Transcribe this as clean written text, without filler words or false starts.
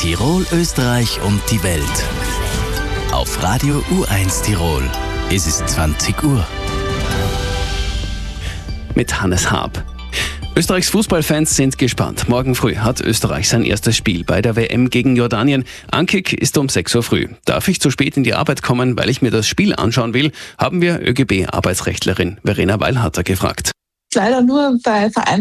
Tirol, Österreich und die Welt. Auf Radio U1 Tirol. Es ist 20 Uhr. Mit Hannes Haab. Österreichs Fußballfans sind gespannt. Morgen früh hat Österreich sein erstes Spiel bei der WM gegen Jordanien. Ankick ist um 6 Uhr früh. Darf ich zu spät in die Arbeit kommen, weil ich mir das Spiel anschauen will, haben wir ÖGB-Arbeitsrechtlerin Verena Weilharter gefragt. Leider nur bei Vereinen